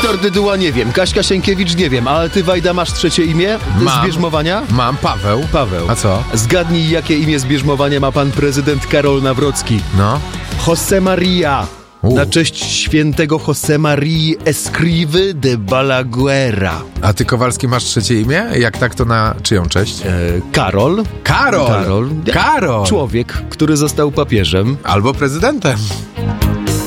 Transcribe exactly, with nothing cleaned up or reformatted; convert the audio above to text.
Wiktor Dyduła nie wiem, Kaśka Sienkiewicz nie wiem, ale ty, Wajda, masz trzecie imię Mam. z bierzmowania? Mam, Paweł. Paweł. A co? Zgadnij, jakie imię z bierzmowania ma pan prezydent Karol Nawrocki. No. José María. U. Na cześć świętego José Marii Escrivy de Balaguera. A ty, Kowalski, masz trzecie imię? Jak tak, to na czyją cześć? E, Karol. Karol! Karol. Karol! Człowiek, który został papieżem. Albo prezydentem.